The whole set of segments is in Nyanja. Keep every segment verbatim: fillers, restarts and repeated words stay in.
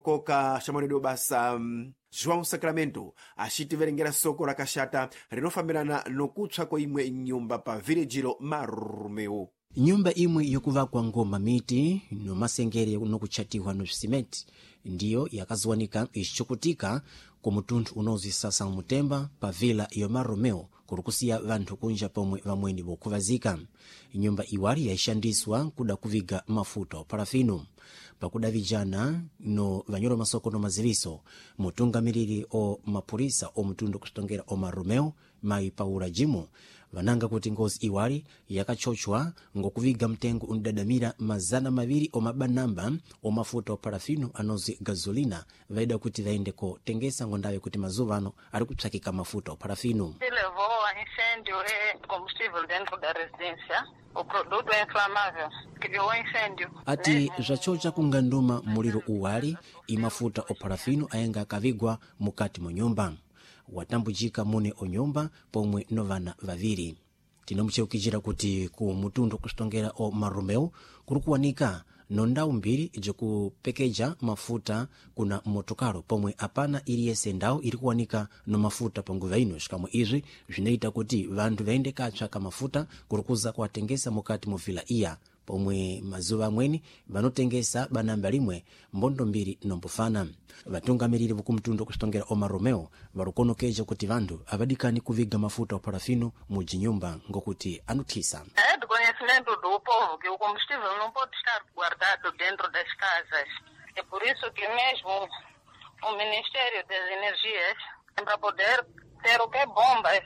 koka xamanidwe basa um, João Sacramento acitiverengera soko la Kashata rinofambirana nokutswa kwa imwe nyumba pa vilejiro Marumeu. Nyumba imwe yokuvakwa ngoma miti nomasengere nokuchatiwa no cement ndiyo yakaziwanika ichichukutika ku mutunthu unozisasa mutemba pa vila yo Marumeu kurukusiya vanthu kunja pomwe vamweni bokuvazika. Nyumba iwali yaishandiswa kuda kuviga mafuta o parafino pakuda vijana no vanyoro masoko no maziviso mutungamiriri o mapurisa o mutundu kusitongera o Marumeu mai Paula Jimo vananga kuti ngozi iwali yakachochwa ngokuviga mtengo undadamira mazana maviri o mabanamba o mafuta o parafino anozi gasolina vaida kuti vaendeko tengesa ngondawe kuti mazuvano ari kutsakika mafuta o parafino. Levou a incêndio e combustível dentro da residência. O produto é inflamável. Criou incêndio. Ati zvachocha kunganduma muliro uwali imafuta o parafino ayenga akavigwa mukati mu nyumba. Watambujika mune onyumba pomwe novana vaviri. Tinomucheukijira kuti ku mutundu kusitongera o Marumeu kurukuwanika nondau mbiri jokupekeja mafuta kuna motokaro pomwe apana iliyese ndau irikuwanika no mafuta panguva ino. Shikamwe izvi zvinoita kuti vantu vaende katsvaka mafuta kurukuza kuwatengesa mukati mu vila iya pomwe mazuva amweni vanotengesa banamba limwe mbondo mbiri nombofana. Vatungamiriri vokumtundu kusitongera o Marumeu varukonokeja kuti vantu avadikani kuviga mafuta o parafino mujinyumba ngokuti anuthisa. É do conhecimento do povo que o combustível não pode estar guardado dentro das casas. É por isso que mesmo o Ministério das Energias para poder ter o que bombas.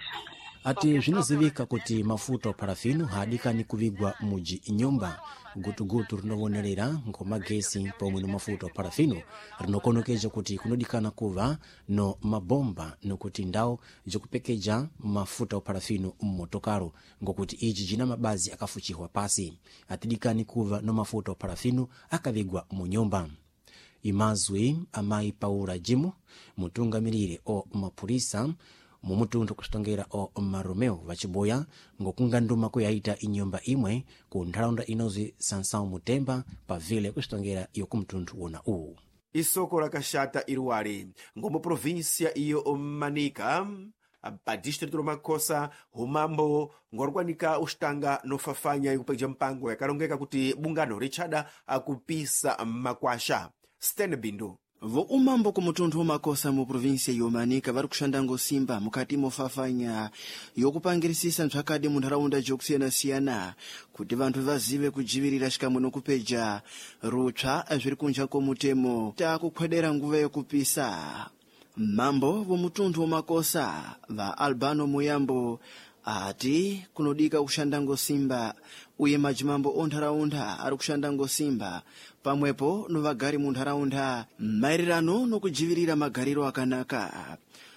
Ati zvinozivika kuti mafuta o parafino haadikani kuvigwa muji nyumba. Gutugutu rinovonerera ngoma gesi pomwe no mafuta o parafino rinokonokeja kuti kunodikana kuva no mabomba nokuti ndau jokupekeja mafuta o parafino mmotokaro ngokuti iji jina mabazi akafuchihwa pasi. Atidikani kuva no mafuta o parafino akavigwa mu nyumba. Imazwi amai Paula Jimo mutungamiriri o mapurisa mumutundu kusitongera o Marumeu vachiboya ngokunganduma kuyaita inyumba imwe ku ntharaunda inozi Sansão Mutemba pa vile kusitongera yokumtundu wona uwu. Isoko la Kashata iruwali ngomu província iyo Manica pa distrito do Makosa humambo ngorwanika ustang nofafanya ikupeja mpango yakalongeka kuti bungano richada akupisa makwasha. Stene Bindu vo umambo ku mutunthu Makosa mu província yo Manica vari kushanda ngosimba mukati mofafanya yokupangirisisa ntsvakadi mu ntharaunda jokusiyana-siyana kuti vantu vazive kudzivirira xikamwe nokupeja rutsva zviri kunja komutemo takukhwedera nguva yokupisa. Mambo vo mutunthu Makosa va Albano Muyambo ati kunodika kushanda ngosimba uye majimambo o ntharaunda ari kushanda ngosimba pamwepo novagari mu ntharaunda maererano nokudzivirira magariro akanaka.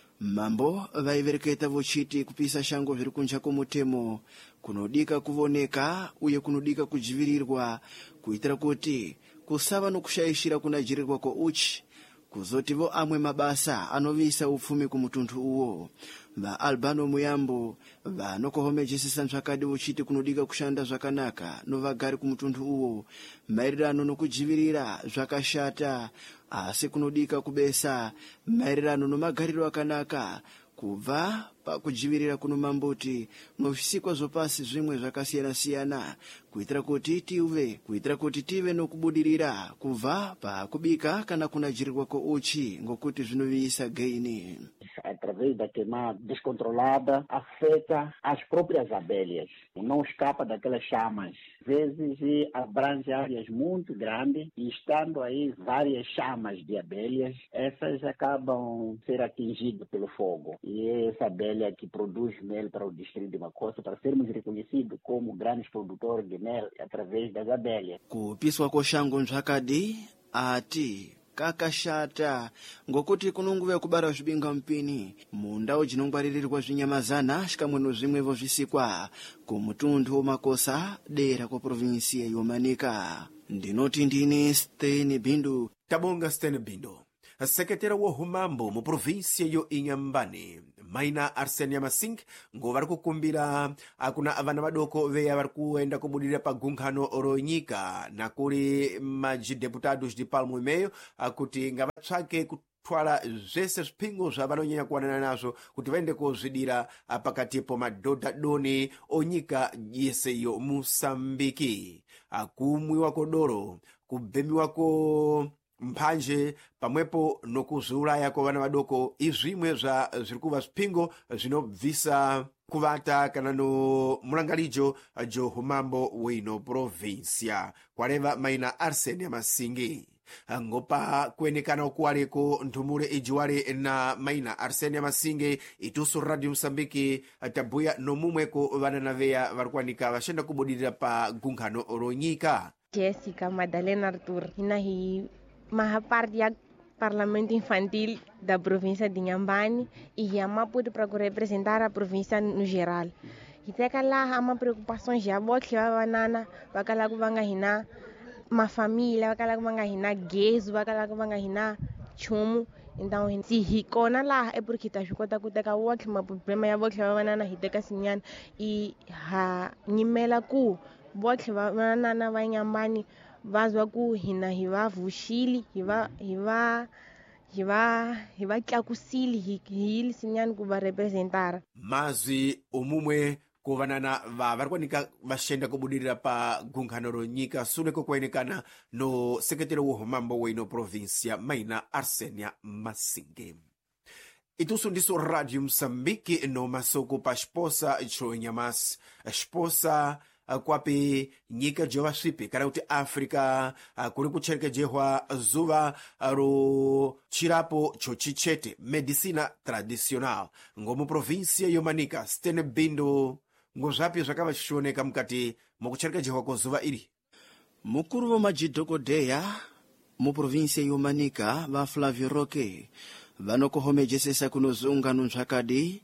Mambo vaivereketa vochiti kupisa shango zviri kunja komutemo kunodika kuvoneka uye kunodika kudzivirirwa kuitira kuti kusava nokushayishira kunajirirwa ko uchi kuzotivo amwe mabasa anovisa upfumi ku mutunthu uwo. Va Albano Muyambo vanokohomejisisa ntsvakadi vochiti kunodika kushanda zvakanaka novagari ku mutunthu uwo maererano nokudzivirira zvakashata asi kunodika kubesa maererano nomagariro akanaka kubva pakudzivirira kuno mamboti novisikwa zopasi zvimwe zvakasiyana-siyana kuitira kuti tive kuitira kuti tive nokubudirira kubva pakubika kana kunajirirwa ko uchi ngokuti zvinoviyisa gaini. Através da queimada descontrolada afeta as próprias abelhas, não escapa daquelas chamas. Às vezes abrange áreas muito grandes e estando aí várias chamas de abelhas, essas acabam ser atingidas pelo fogo. E é essa abelha que produz mel para o distrito de Makosa, para sermos reconhecidos como grandes produtores de mel através das abelhas. Kupiswa koshango ntsvakadi ati kakashata ngokuti kunonguva kubara zvibinga mpini mundau dzinongwaririrwa zvinyamazana xikamwe nozvimwevo zvisikwa ku mutunthu Makosa dera kwa provinsia yo Manica. Ndinoti ndine Stene Bindu. Tabonga Stene Bindu. Sekretera wa humambo mu provinsia yo Inhambane maina arsenia masing ngo vari kukumbira akuna vana vadoko veya vari kuenda kubudirira pagungano ronyika nakuri majideputados de palmo imeyo kuti ngavatsvake kutwala zvese zvipingo zvavanonyanya kuwanana nazvo kuti vaende kozvidira pakati pomadhodha doni onyika yeseyo Musambiki. Kumwiwa kodoro, kubhemiwa ko mphanje pamwepo nokuzviuraya kwavana vadoko izvimwe zva zviri kuva zvipingo zvinobvisa kuvata kana no mulangalijo johumambo wino provincia kwareva maina arsenia masingi ngopa kuenekana ukuwareko nthumule ijiwale na maina arsenia masinge ituso radio Msambiki tabuya nomumweko vana naveya varikuwanika vashenda kubudirira pa gungano ronyika. Jessica Madalena Arthur ina hi mahaparte ya Parlamento Infantil da província de Inhambane e a Maputo para representar a província no geral. E tem lá uma preocupação já, porque vai banana, vai lá que vai ganhar uma família, vai lá que vai ganhar gays, vai lá que vai ganhar chumo. Então, se ricona lá é porque tá chocota com teca o outro, mas problema é porque vai banana hiteca sinyan e ha nimela ku, porque vai banana vai Inhambane. Vazwa ku hina hiva vushili hiva hiva hiva hiva tlakusili hili sinyani kuva representar mazwi umumwe kuvanana va varikuwanika vashenda kubudirira pa gungano ronyika sule kokuenekana no sekretary wohumambo wino provincia maina Arsenia Masinge. Itusu ndiso radio Msambiki no masoko pa xposa chonyamas xposa kwapi nyika jova swipi kana kuti Africa kuri kucherekejehwa zuva ro chirapo chochichete medicina tradicional ngomu provincia yomanika stene bindo ngozvapi zvakava zvichioneka mukati mokucherekejehwa kozuva iri. Mukuru vamajidhokodheya mu provincia yomanika va Flavio Roque vanokohomejesesa kunozungano zvakadi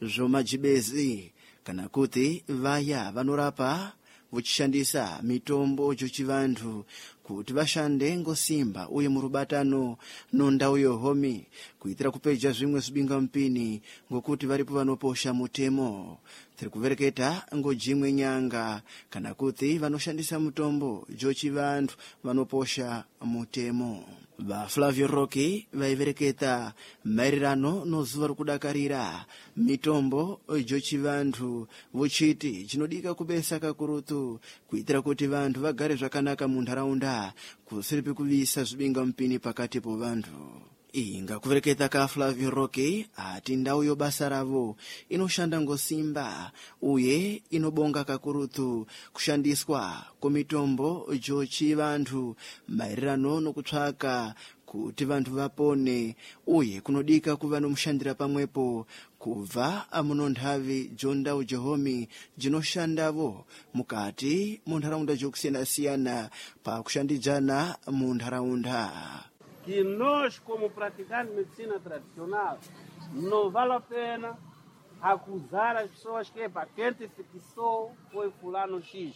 zvomajibezi kana kuti vaya vanorapa vochishandisa mitombo jochivantu kuti vashande ngosimba uye murubatano nondau yohomi kuitira kupeja zvimwe zvibinga mpini ngokuti varipo vanoposha mutemo tiri kuvereketa ngojimwe nyanga kana kuti vanoshandisa mutombo jochivantu vanoposha mutemo. Va Flavio Roque vaivereketa maererano nozuva rokudakarira mitombo jochivantu vochiti chinodika kubesa kakurutu kuitira kuti vantu vagare zvakanaka munharaunda kusiripi kuvisa zvibinga mpini pakati povantu. Inga kuvereketa ka Flavio Roque ati ndau yobasa ravo inoshanda ngosimba uye inobonga kakurutu kushandiswa kwemitombo jochivantu maererano nokutsvaka kuti vantu vapone uye kunodika kuva nomushandira pamwepo kubva amunondhavi jondau jehomi jinoshandavo mukati munharaunda jokusiyana-siyana pakushandidzana munharaunda. Que nós, como praticantes de medicina tradicional, não vale a pena acusar as pessoas que para quem te fixou foi fulano X.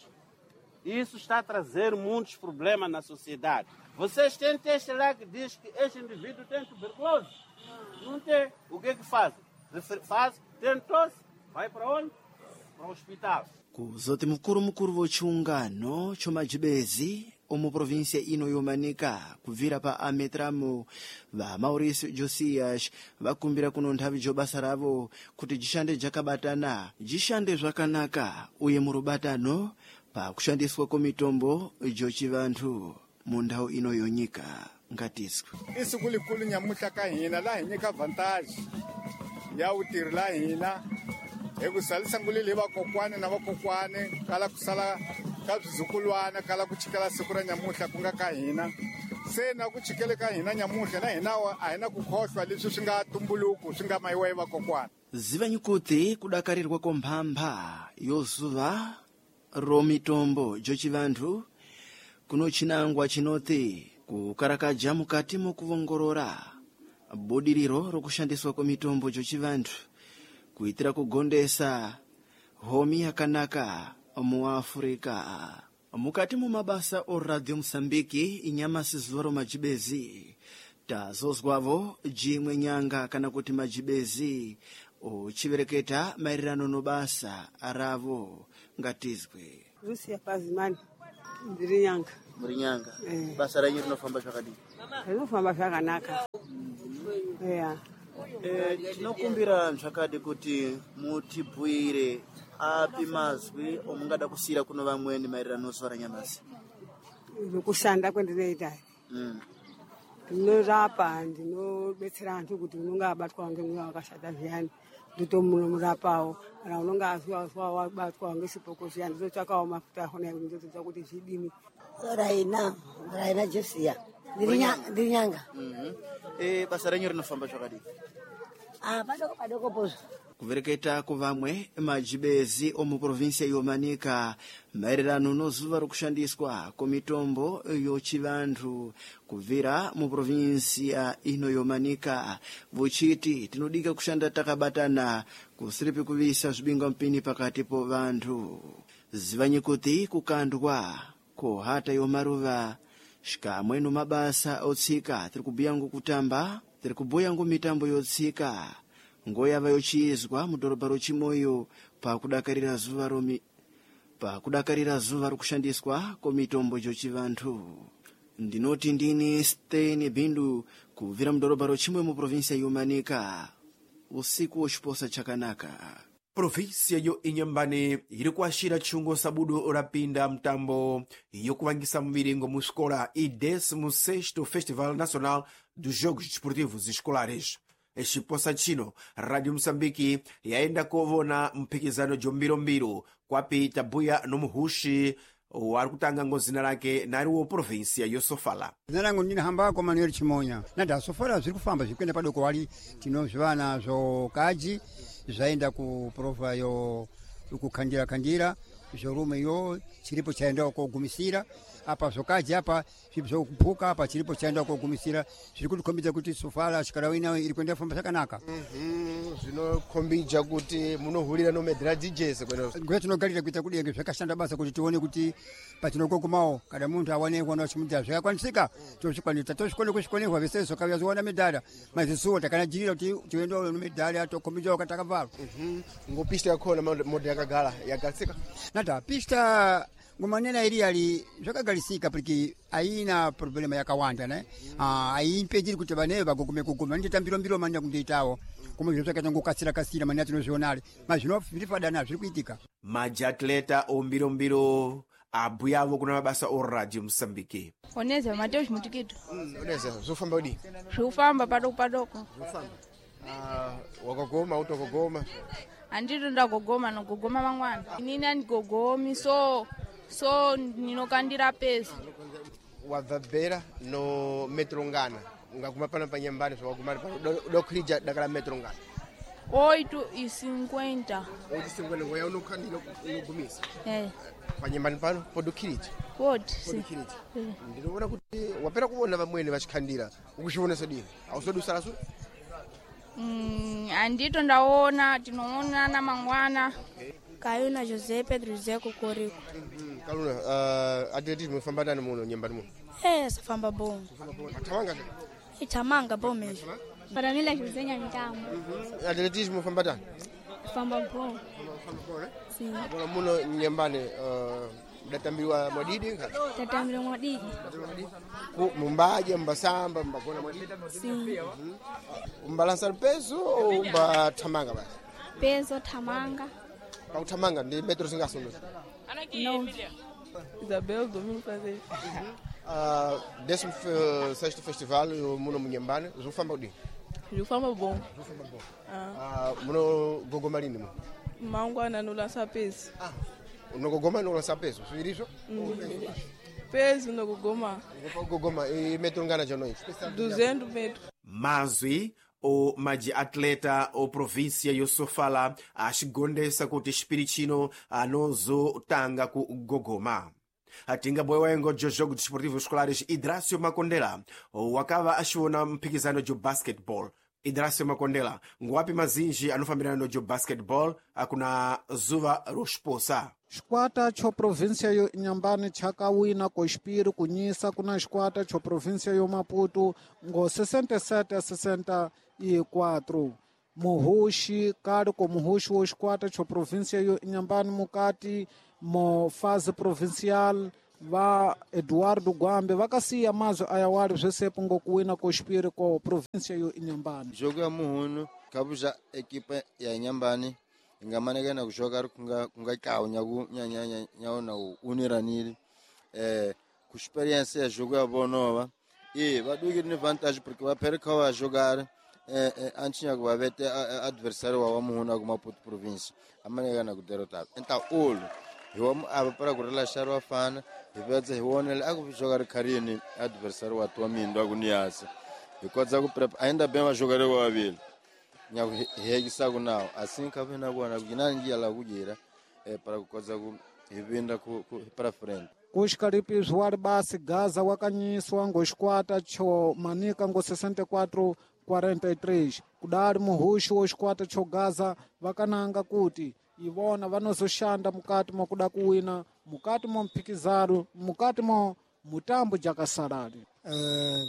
Isso está a trazer muitos problemas na sociedade. Vocês têm teste lá que diz que este indivíduo tem tuberculose? Não tem. O que é que fazem? Faz, tem tosse, vai para onde? Para o hospital. Kuzoti mukuru mukuru vochiungano chomajibezi omu província ino yomanika kuvira pa ametramo va Mauricio Josias vakumbira kuno nthavi jobasa ravo kuti jishande jakabatana jishande zvakanaka uye murubatano pa kushandiswa kwemitombo jochivantu mu ndau ino yonyika ngatiswe. Isikulikulu nyamuhla ka hina la hinyika vantage ya utirhi la hina hi ku salisa ngulile vakokwane na vakokwane kala kusala ka bzizukulwana kala ku chikela siku ra nyamuhla ku nga ka hina se na ku chikele ka hina nyamuhla na hina a hina ku khohlwa leswi swi nga tumbuluku swi nga mayiwa vakokwana. Zivanyikuti kudakarirwa komphamba yozuva ro mitombo jochivantu kuno chinangwa chinoti kukarakaja mukati mokuvongorora budiriro rokushandiswa kwemitombo jochivantu kuitira kugondesa homi yakanaka mu Afrika. Mukati mu mabasa o Radio Msambiki inyamasi zuva majibezi tazozwavo jimwe nyanga kana kuti majibezi uchivereketa maererano no basa aravo ngatizwe. Rusia Pazimani ndiri nyanga. Muri nyanga. Eh. Basa ranyu rinofamba zvakadini? Rinofamba zvakanaka. Yeah. Eh, tinokumbira zvakadi kuti mutibhuire api mazwi omungada kusiyira kuno vamweni maererano zuva ranyamasi. Kushanda kwendinoita. Mm. Ndinorapa, ndinobetsera antu kuti unonga abatwa ngemweya wakashata zviyani nditomunorapawo, kana unonga azwa azwa wabatwa ngesipoko zviyani ndotsvakawo mafuta akhona ndotodza kuti zvidini. Raina, Raina Jesia. Ndiri nyanga. Mhm. Eh, basa ranyu rinofamba zvakadini? Ah, padoko padoko pozo. Kuvereketa kuvamwe majibezi omuprovinsia yomanika maererano nozuva rokushandiswa komitombo yochivantu kubvira muprovinsia ino yomanika vuchiti tinodika kushanda takabatana kusiripi kuvisa zvibinga mpini pakati po vantu zivanyi kuti kukandwa kohata yomaruva xikamwe no mabasa otsika tiri kubhuya ngokutamba tiri kubhuya ngomitambo yotsika ngoyava yochizwa mudhorobha rochimoyo pakudakarira zuva romi pakudakarira zuva rokushandiswa komitombo yochivantu. Ndinoti ndini Stein Bindu kubvira mudhorobha rochimoyo muprovinsia yomanika usiku wochiposa chakanaka. provinsia yo inyambane iri kuashira tchungo sabudo rapinda mtambo yokuvangisa mumiringo mu escola e décimo sexto Festival Nacional dos Jogos Desportivos Escolares. Exiposa chino Radio Moçambique yaenda kovona mpikizano jombirombiro kwapita buya nomuhushi wari kutanga ngozina lake nariwo provinsia yosofala. Zina langu ndina hambako Manuel Chimonya. Nada sofala ziri kufamba zvikwenda padoko wali tinozvana zvo kaji zvaenda ku prova yo kukandira kandira zvorume yo chiripo chaenda kogumisira apa zvokaji apa zvibzo kupuka apa chiripo chaenda kogumisira zviri kutikombidza kuti sofala chikarawina iri kuenda famba chakanaka. Mhm zvinokombidza kuti munohurira no medra D Js kweno ngwe tinogarira kuita kudenge zvakashanda basa kuti tione kuti patinokokumawo kada muntu awane kuona chimudya zvakakwanisika tochikwanisa tochikone kushikonerwa vese zvokavya zvowana medala mazisuwo takanajirira kuti tiendo no medala atokombidza wakatakavala. Mhm ngopista yakona modya yakagala yagatsika nada pista ngomanena iri ali zvakagalisika porque aina problema yakawanda ne ah aimpediri kuti vane vagogume kuguma nditambiro mbiro manya kundeitawo kuma zviro zvakaita ngokasira kasira manya tinozvionale mazvino zviripadana zviri kuitika majatleta ombirombiro abuyavo kuna mabasa o Radio Moçambique. Oneza Mateus Mutikito. Mm, oneza zofamba udi. Zofamba padoko padoko. Zofamba. Ah, wakagoma utokogoma. Andito ndakogoma nokugoma mangwana. Nina ndigogomi so so ninokandira pesa. Wavabera no metrongana. Ngakuma pana panyambani so wakumari dokrija dakala metrongana. Oito e cinquenta. Oito e cinquenta ngoya unokandira unogumisa. Eh. Panyambani pano podokiriti. Pod. Podokiriti. Ndinoona kuti wapera kuona vamwene vachikandira ukuchiona sodini. Ausodusala so? Mm, andito ndaona tinoona na mangwana. Kayuna Jose Pedro Jose Kokoriko. Mhm. Kaluna uh atletismo famba dana muno nyambani muno. Eh, safamba bom. Atawanga. Itamanga bom mesmo. Para mim, a Josenha me dá. Atletismo famba dana. Famba bom. Famba bom, né? Sim. Agora muno nyambani uh datambiwa mwadidi ngati. Datambiwa mwadidi. Ku mumbaje mbasamba mbagona mwadidi. Sim. Umbalansa peso ou umbatamanga basi? Peso tamanga. Pa utamanga ndi metro zingaso ndo. Não. Isabel Domingo fazer. Ah, décimo sexto festival muno munyambane zofamba udi. Zofamba bom. Zofamba bom. Ah, muno gogomalini mu. Mangwana no lança peso. Ah. No gogoma no lança peso. Suirizo? Peso no gogoma. No gogoma e metro ngana jano isso. duzentos metros. Mazwi o maji atleta o provinsia yosofala axigondesa kuti xipirichino anozotanga ku gogoma. Atinga bwewengo jo jogo desportivo escolares Idrácio Makondela wakava axiona mpikizano jo basketball. Idrácio Makondela ngwapi mazinji anofambirana jo basketball akuna zuva rosposa. Xikwata cho província yo Inhambane chakawina ko xipiri kunyisa kuna xikwata cho província yo Maputo ngo sessenta e sete a sessenta e quatro. muhuxi kali ko muhuxi wo xikwata cho província yo inhambane mukati mo fase provincial va Eduardo Gwambe vakasiya mazwi ayawali bzesepo ngokuwina ko xipiri ko província yo inhambane. Jogo ya muhunu kabuja ekipa ya inhambane ingamanekana kujoga ari kunga kunga kawo nyaku nyanya nyaona uniraniri eh ku experiência ya jogo ya bonova e vaduki ni vantagem porque va perca wa jogar eh, eh antes nyaku va vete adversário wa muhunu ku Maputo província amanekana ku derrotar então olo hiwa aba para ku relaxar wa fana hivetsa hiwonela aku jogar carini adversário wa tua mindo akuniasa hikodza ku prep ainda bem va jogar wa vavili nyaku hegisaku nawo assim kavena bona kuginangia la kujira eh para kukodza ku hivinda ku para frente kuxikalipi zwali basi Gaza wakanyiswa ngoxikwata cho Manica ngo sessenta e quatro quarenta e três kudali muhuxi wo xikwata cho Gaza vakananga kuti ivona vanozoxanda mukati mo kuda kuwina mukati mo mphikizano mukati mo mutambo jakasalali. uh,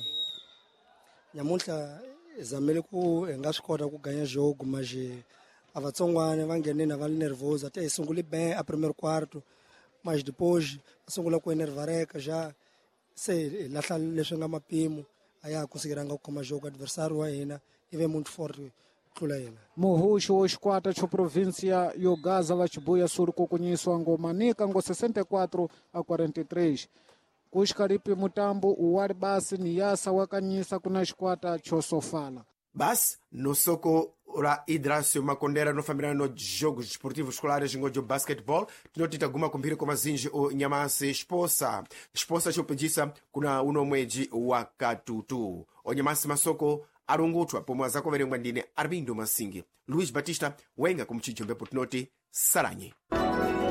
nyamuntlha zamele ku hi nga swi kota ku ganha jogo mas a vatsongwana va nghenini va li nervoso até hi sungule bem a primeiro quarto mas depois va sungula ku enervareka já se hi lahla leswi nga mapimo a ya ha konsekiranga ku khoma jogo adversário wa hina i ve muito forte tlula hina. Muhuxi wo xikwata cho província yo Gaza va Chibuya Sul ku kunyiswa ngo Manica ngo sessenta e quatro a quarenta e três kuxikalipi mutambo uwali basi Niassa wakanyisa kuna xikwata cho Sofala. Basi no soko ra Hidrácio Makondera nofambirana no jogos desportivos escolares ngojo basketball tinoti taguma kumbiri kwa mazinji o Nyamasi Xposa Xposa chopejisa kuna uno mweji wa Katutu o Nyamasi masoko arungutwa pomwe azakoverengwa ndine Armindo Masingi Luiz Batista wenga kumchijombepo tinoti Saranye.